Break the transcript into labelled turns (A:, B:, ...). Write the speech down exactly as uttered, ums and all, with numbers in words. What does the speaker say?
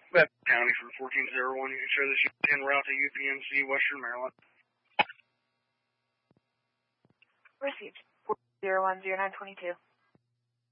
A: Beth County from fourteen oh one. You can share this en route to U P M C, Western Maryland.
B: Received. four zero one zero nine two two.